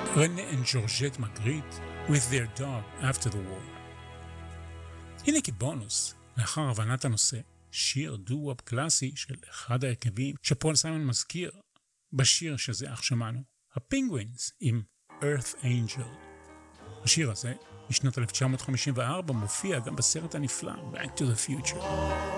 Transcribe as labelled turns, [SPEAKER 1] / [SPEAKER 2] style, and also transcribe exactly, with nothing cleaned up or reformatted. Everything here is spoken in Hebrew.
[SPEAKER 1] רנה וג'ורג'ט מגריט with their dog after the war. הנה כבונוס, לאחר הבנת הנושא, שיר דו-וופ קלאסי של אחד ההרכבים שפול סיימון מזכיר בשיר שזה אך שמענו, הפינגווינס עם Earth Angel. השיר הזה, משנת אלף תשע מאות חמישים וארבע, מופיע גם בסרט הנפלא Back to the Future.